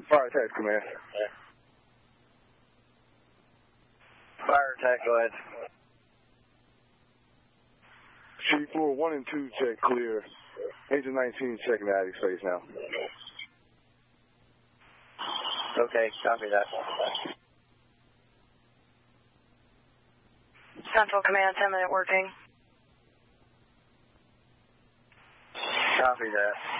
Fire attack, command. Fire attack, go ahead. Chief, floor 1 and 2 check clear. Engine 19 checking the attic space now. Okay, copy that. Central Command, 10-minute working. Copy that.